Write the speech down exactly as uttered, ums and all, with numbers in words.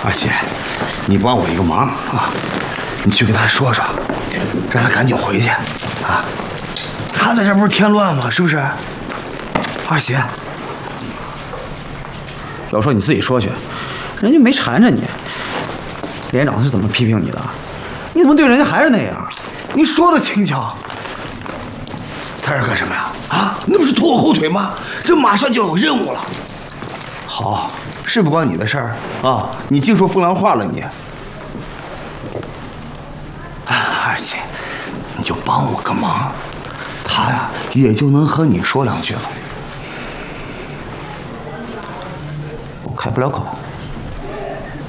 阿喜，你帮我一个忙啊，你去跟他说说，让他赶紧回去啊。他在这不是添乱吗？是不是？阿喜， 要说你自己说去，人家没缠着你。连长是怎么批评你的？你怎么对人家还是那样？ 你说的轻巧。他是干什么呀？啊，那不是拖我后腿吗？这马上就有任务了。好，是不关你的事儿啊！你净说风凉话了你。哎，二姐，你就帮我个忙，他呀也就能和你说两句了。 我开不了口。